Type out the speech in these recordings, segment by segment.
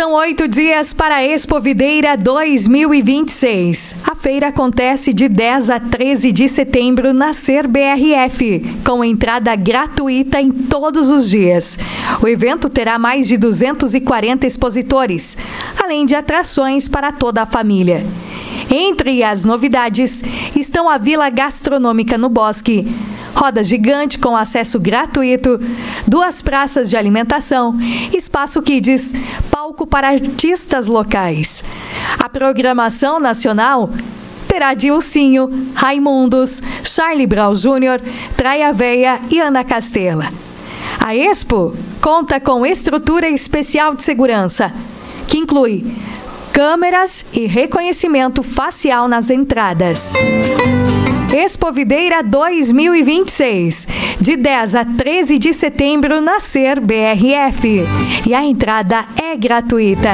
Faltam 8 dias para a Expo Videira 2026. A feira acontece de 10 a 13 de setembro na Ser BRF, com entrada gratuita em todos os dias. O evento terá mais de 240 expositores, além de atrações para toda a família. Entre as novidades estão a Vila Gastronômica no Bosque, roda gigante com acesso gratuito, 2 praças de alimentação, espaço kids, palco para artistas locais. A programação nacional terá Dilcinho, Raimundos, Charlie Brown Jr., Traia Veia e Ana Castela. A Expo conta com estrutura especial de segurança, que inclui câmeras e reconhecimento facial nas entradas. Expo Videira 2026, de 10 a 13 de setembro na Ser BRF. E a entrada é gratuita.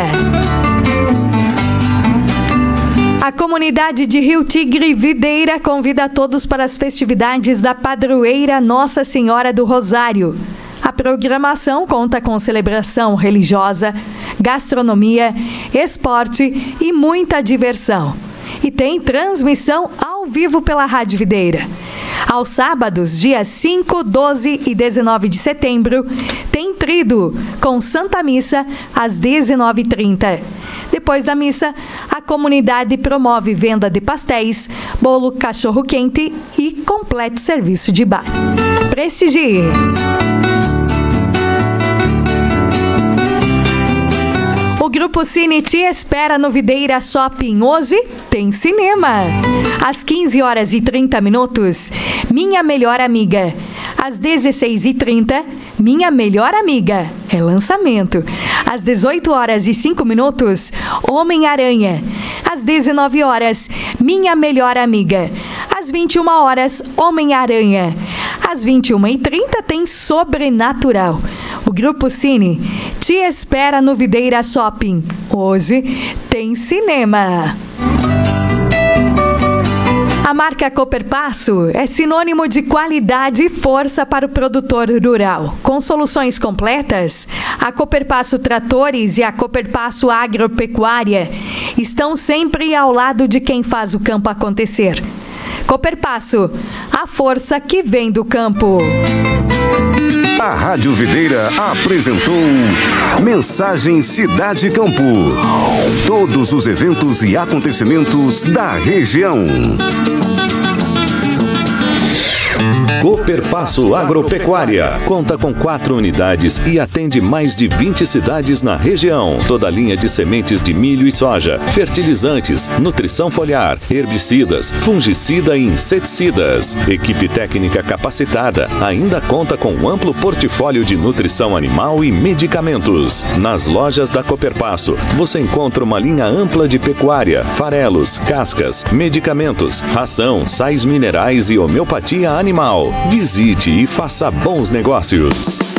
A comunidade de Rio Tigre Videira convida a todos para as festividades da padroeira Nossa Senhora do Rosário. A programação conta com celebração religiosa, gastronomia, esporte e muita diversão. E tem transmissão ao vivo pela Rádio Videira. Aos sábados, dias 5, 12 e 19 de setembro, tem trido com Santa Missa às 19h30. Depois da missa, a comunidade promove venda de pastéis, bolo cachorro-quente e completo serviço de bar. Prestigie! O Grupo Cine te espera no Videira Shopping. Hoje tem cinema. Às 15h30, Minha Melhor Amiga. Às 16h30, Minha Melhor Amiga. É lançamento. Às 18h05, Homem-Aranha. Às 19h, Minha Melhor Amiga. Às 21h, Homem-Aranha. Às 21h30 tem Sobrenatural. O Grupo Cine te espera no Videira Shopping. Hoje tem cinema. A marca Cooperpasso é sinônimo de qualidade e força para o produtor rural. Com soluções completas, a Cooperpasso Tratores e a Cooperpasso Agropecuária estão sempre ao lado de quem faz o campo acontecer. Cooperpasso, a força que vem do campo. A Rádio Videira apresentou Mensagem Cidade Campo. Todos os eventos e acontecimentos da região. Cooperpasso Agropecuária conta com 4 unidades e atende mais de 20 cidades na região. Toda a linha de sementes de milho e soja, fertilizantes, nutrição foliar, herbicidas, fungicida e inseticidas. Equipe técnica capacitada ainda conta com um amplo portfólio de nutrição animal e medicamentos. Nas lojas da Cooperpasso, você encontra uma linha ampla de pecuária, farelos, cascas, medicamentos, ração, sais minerais e homeopatia animal. Visite e faça bons negócios.